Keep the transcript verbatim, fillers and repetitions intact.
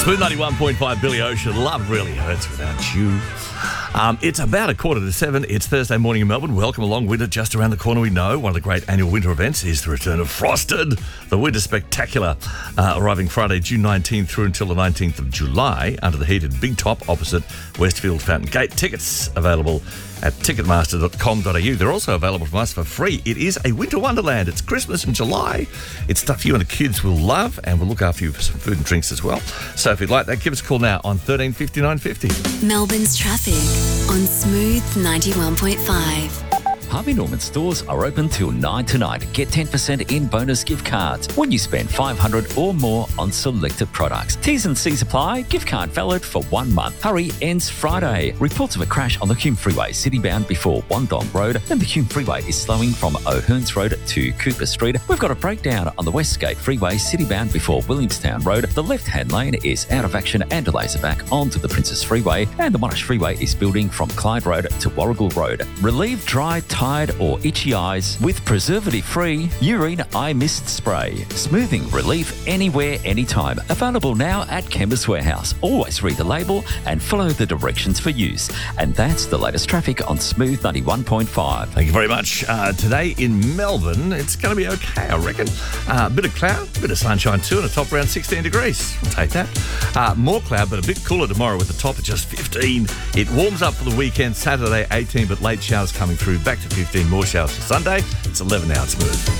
Smooth ninety-one point five, Billy Ocean. Love really hurts without you. Um, it's about a quarter to seven. It's Thursday morning in Melbourne. Welcome along. Winter just around the corner. We know one of the great annual winter events is the return of Frosted, the Winter Spectacular, uh, arriving Friday, June nineteenth through until the nineteenth of July under the heated Big Top opposite Westfield Fountain Gate. Tickets available at ticketmaster dot com dot a u. They're also available from us for free. It is a winter wonderland. It's Christmas in July. It's stuff you and the kids will love, and we'll look after you for some food and drinks as well. So if you'd like that, give us a call now on thirteen fifty-nine fifty. Melbourne's traffic on Smooth ninety-one point five. Harvey Norman stores are open till nine tonight. Get ten percent in bonus gift cards when you spend five hundred dollars or more on selected products. T's and C's apply. Gift card valid for one month. Hurry ends Friday. Reports of a crash on the Hume Freeway, citybound before Wandong Road. And the Hume Freeway is slowing from O'Hearns Road to Cooper Street. We've got a breakdown on the Westgate Freeway, citybound before Williamstown Road. The left-hand lane is out of action and delays are back onto the Princess Freeway. And the Monash Freeway is building from Clyde Road to Warrigal Road. Relieve dry, tired or itchy eyes with preservative-free urine eye mist spray. Smoothing relief anywhere, anytime. Available now at Chemist Warehouse. Always read the label and follow the directions for use. And that's the latest traffic on Smooth ninety-one point five. Thank you very much. Uh, today in Melbourne, it's going to be okay, I reckon. A uh, bit of cloud, a bit of sunshine too, and a top around sixteen degrees. I'll take that. Uh, more cloud, but a bit cooler tomorrow with the top at just fifteen. It warms up for the weekend. Saturday, eighteen, but late showers coming through. Back to fifteen. More showers for Sunday. It's eleven now. It's Smooth.